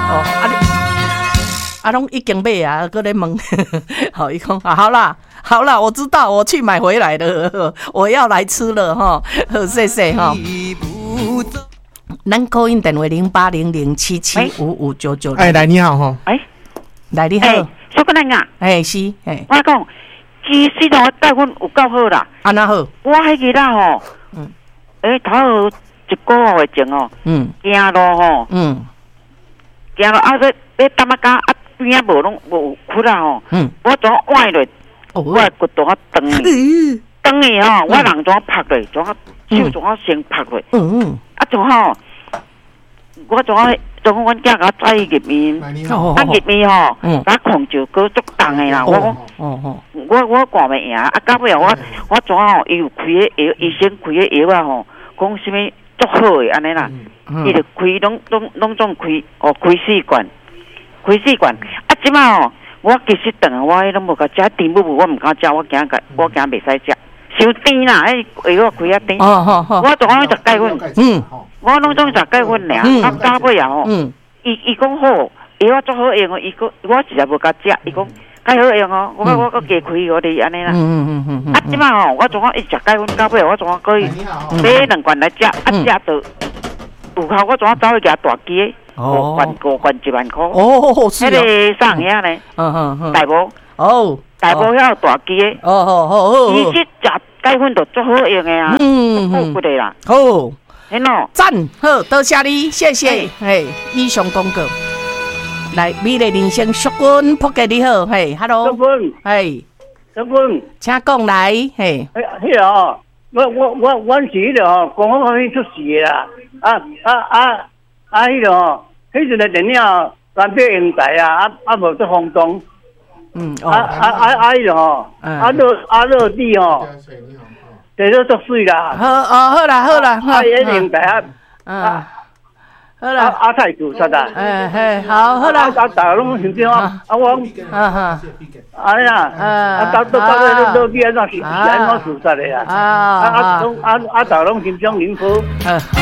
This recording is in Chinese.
拢已经买啊，搁咧问，好，伊讲好啦，我知道，我去买回来了，我要来吃了哈，好，谢谢哈。咱call in电话0800775599。 哎，来你好哈。 哎，来你好。 小姑娘啊。 哎是哎。 我讲，其实我带阮有够好啦。 安那好？ 我迄日啦吼，头一个月前哦，行路吼，行路啊，要搭马甲啊边啊无拢无窟啦吼，我怎歪落，我骨头啊长去吼，我人怎拍落，怎手怎先拍落，啊怎吼，我怎阮囝甲载入面，入面吼，甲控制个足重的啦，我挂袂赢，啊到尾我怎吼，伊有开个药，医生开个药啊吼，讲啥物足好诶安尼啦，伊就开拢总开4罐，啊即摆吼，我其实等我拢无甲食甜不，我毋敢食，我惊袂使食，伤甜啦，迄药开啊甜，我总爱食钙粉，我拢总食钙粉尔，啊到尾啊吼，伊讲好，药足好用哦，我实在无甲食，伊讲介好用哦，我加开我哋安尼啦，啊即摆吼，我总爱一食钙粉，到尾我总爱可以买2罐来食，啊食到有效，我总爱走去夹大机的。5罐1万块。 哦，是啊。 迄个上遐呢？大埔。 哦， 大埔遐有大机的。 哦。 其实食钙粉就足好用的啊。好骨的啦。 好。 嘿喏。 赞，好，多谢你，谢谢。嘿，以上广告。来，美丽人生淑君，仆给你好，嘿 ，hello。 淑君。 嘿。 淑君。 请讲来，嘿。 迄个哦，我是迄个哦，公安方面出事的啦。迄个哦。迄阵的电影单表用台啊，无做轰动。迄个吼，落地吼，地都足水啦。 好啦。 迄用台好啦。 太自杀啦。 好啦。 大家拢想着我安尼啦，到落地安怎是安怎自杀的啊？大家拢心中灵符。